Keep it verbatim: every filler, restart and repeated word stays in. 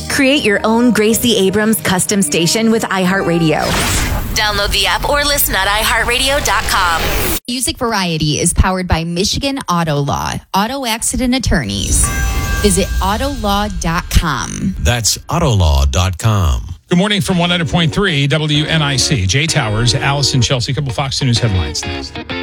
Create your own Gracie Abrams custom station with iHeartRadio. Download the app or listen at i heart radio dot com. Music Variety is powered by Michigan Auto Law, auto accident attorneys. Visit auto law dot com. That's auto law dot com. Good morning from one hundred point three W N I C. Jay Towers, Allison Chelsea, a couple Fox News headlines next.